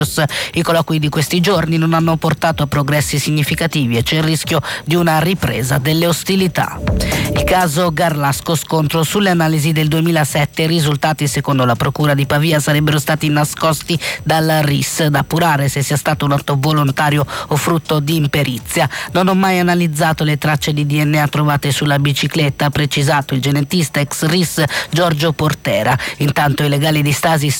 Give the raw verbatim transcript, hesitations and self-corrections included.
I colloqui di questi giorni non hanno portato a progressi significativi e c'è il rischio di una ripresa delle ostilità. Il caso Garlasco, scontro sulle analisi del duemilasette. I risultati, secondo la Procura di Pavia, sarebbero stati nascosti dal R I S, da appurare se sia stato un atto volontario o frutto di imperizia. Non ho mai analizzato le tracce di D N A trovate sulla bicicletta, ha precisato il genetista ex R I S Giorgio Portera. Intanto i legali di Stasi